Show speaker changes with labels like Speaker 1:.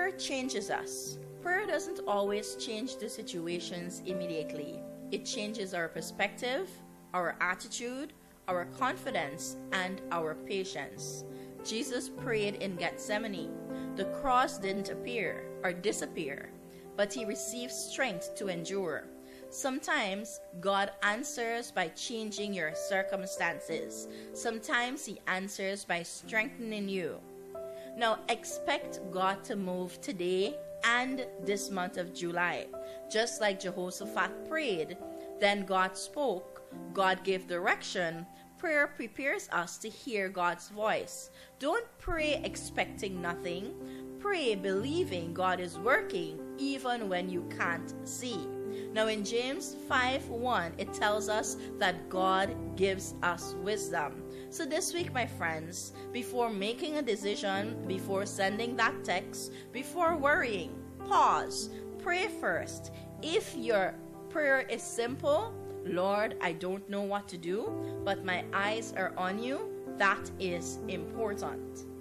Speaker 1: Prayer changes us. Prayer doesn't always change the situations immediately. It changes our perspective, our attitude, our confidence, and our patience. Jesus prayed in Gethsemane. The cross didn't appear or disappear, but he received strength to endure. Sometimes God answers by changing your circumstances. Sometimes he answers by strengthening you. Now expect God to move today and this month of July. Just like Jehoshaphat prayed, then God spoke, God gave direction. Prayer prepares us to hear God's voice. Don't pray expecting nothing. Pray believing God is working even when you can't see. Now in James 5:1, it tells us that God gives us wisdom. So this week, my friends, before making a decision, before sending that text, before worrying, pause, pray first. If your prayer is simple, Lord, I don't know what to do, but my eyes are on you, that is important.